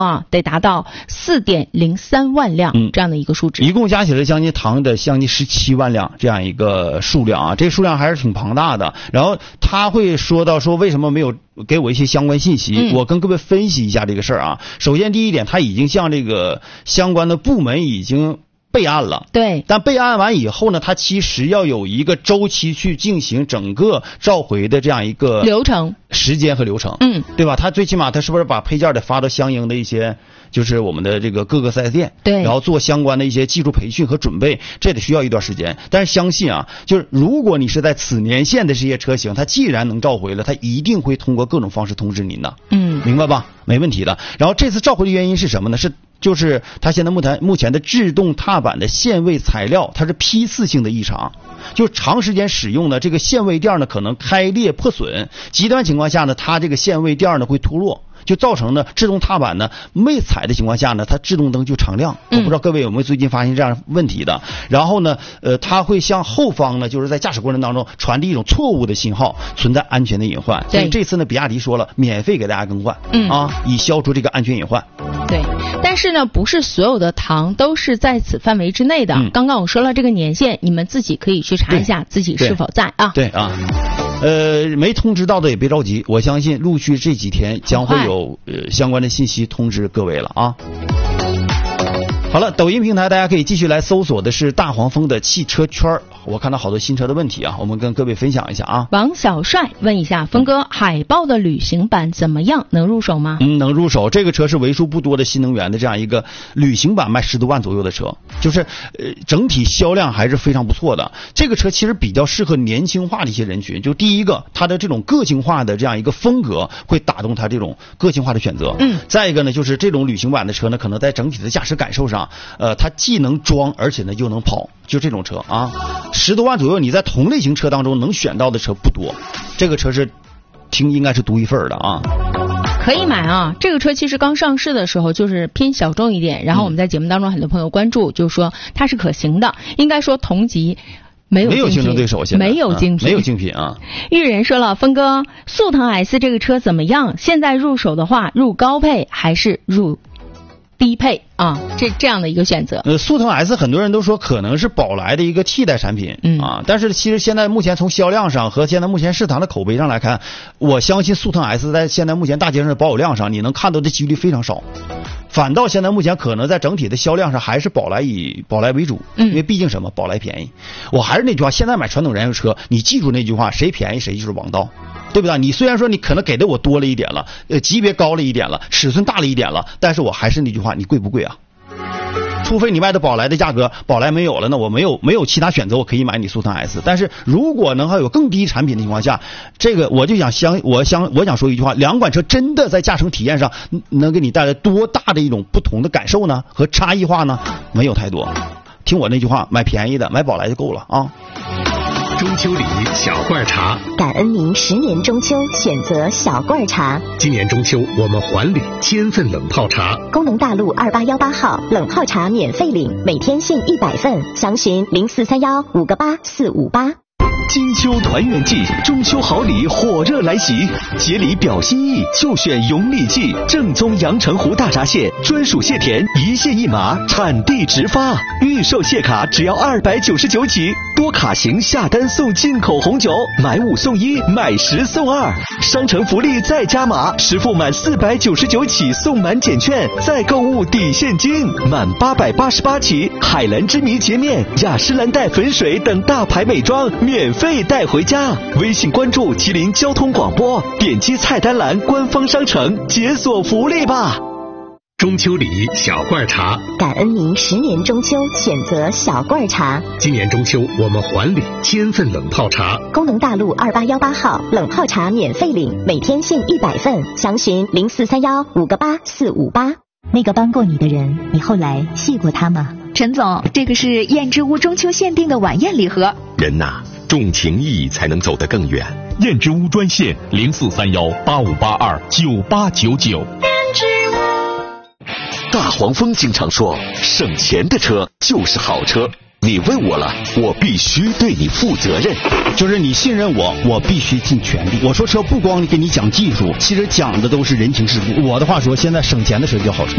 得达到4.03万辆这样的一个数值， 一共加起来将近17万辆这样一个数量啊，这个数量还是挺庞大的。然后他会说到说为什么没有给我一些相关信息，我跟各位分析一下这个事儿啊。首先第一点，他已经向这个相关的部门已经备案了， 对， 但备案完以后呢，它其实要有一个周期去进行整个召回的这样一个流程、 时间和流程，对吧？它最起码它是不是把配件得发到相应的一些，就是我们的这个各个4S店， 对， 然后做相关的一些技术培训和准备，这得需要一段时间。但是相信啊，就是如果你是在此年限的这些车型，它既然能召回了，它一定会通过各种方式通知您的，明白吧？没问题的。然后这次召回的原因是什么呢？就是它现在目前的制动踏板的限位材料，它是批次性的异常，就长时间使用呢，这个限位垫呢可能开裂破损，极端情况下呢，它这个限位垫呢会脱落，就造成呢制动踏板呢没踩的情况下呢，它制动灯就常亮。我不知道各位有没有最近发现这样问题的。然后呢，它会向后方呢，就是在驾驶过程当中传递一种错误的信号，存在安全的隐患。所以这次呢，比亚迪说了，免费给大家更换，以消除这个安全隐患。 对，但是呢，不是所有的糖都是在此范围之内的。刚刚我说了这个年限，你们自己可以去查一下自己是否在啊。 对啊。没通知到的也别着急，我相信陆续这几天将会有相关的信息通知各位了啊。好了，抖音平台大家可以继续来搜索的是大黄蜂的汽车圈，我看到好多新车的问题啊，我们跟各位分享一下啊。 王小帅问一下峰哥，海豹的旅行版怎么样？能入手吗？ 能入手。这个车是为数不多的新能源的这样一个旅行版，卖10多万左右的车，就是整体销量还是非常不错的。这个车其实比较适合年轻化的一些人群，就第一个，它的这种个性化的这样一个风格会打动它这种个性化的选择。再一个呢，就是这种旅行版的车呢，可能在整体的驾驶感受上，它既能装，而且呢又能跑，就这种车啊，10多万左右，你在同类型车当中能选到的车不多，这个车是应该是独一份的啊。 可以买啊，这个车其实刚上市的时候就是偏小众一点，然后我们在节目当中很多朋友关注，就是说它是可行的，应该说同级没有竞争对手，现在没有竞品， 没有竞品啊。 玉人说了，峰哥，速腾 S 这个车怎么样？现在入手的话，入高配还是入低配啊？这样的一个选择。 速腾 S 很多人都说可能是宝来的一个替代产品，但是其实现在目前从销量上和现在目前市场的口碑上来看，我相信速腾 S 在现在目前大街上的保有量上，你能看到的几率非常少。反倒现在目前可能在整体的销量上还是宝来以宝来为主，因为毕竟什么，宝来便宜。我还是那句话，现在买传统燃油车，你记住那句话，谁便宜谁就是王道。对不对？你虽然说你可能给的我多了一点了，级别高了一点了，尺寸大了一点了，但是我还是那句话，你贵不贵啊？除非你卖的宝来的价格，宝来没有了，那我没有其他选择，我可以买你速腾 S。但是如果能还有更低产品的情况下，这个我想说一句话，两款车真的在驾乘体验上能给你带来多大的一种不同的感受呢？和差异化呢？没有太多。听我那句话，买便宜的，买宝来就够了啊。 中秋礼小罐茶， 感恩您10年中秋选择小罐茶。 今年中秋我们还礼1000份冷泡茶， 功能大陆2818号冷泡茶免费领，每天限100份，详询0431-58458。 金秋团圆季，中秋好礼火热来袭，节礼表心意就选永利记，正宗阳澄湖大闸蟹，专属蟹田，一蟹一码，产地直发，预售蟹卡只要299起，多卡型下单送进口红酒，买5送1，买10送2，商城福利再加码，实付满499起送满减券，再购物抵现金，满888起，海蓝之谜洁面、雅诗兰黛粉水等大牌美妆免费带回家。微信关注麒麟交通广播，点击菜单栏官方商城解锁福利吧。 中秋礼小罐茶， 感恩您10年中秋选择小罐茶。 今年中秋我们还礼1000份冷泡茶， 功能大陆2818号冷泡茶免费领，每天限100份，详询0431-58458。那个帮过你的人，你后来谢过他吗？ 陈总，这个是燕之屋中秋限定的晚宴礼盒。 人呐，重情义才能走得更远。 燕之屋专线0431-8582-9899。 大黄蜂经常说，省钱的车就是好车。你问我了，我必须对你负责任。 就是你信任我，我必须尽全力。我说车不光给你讲技术，其实讲的都是人情世故。我的话说，现在省钱的车叫好车。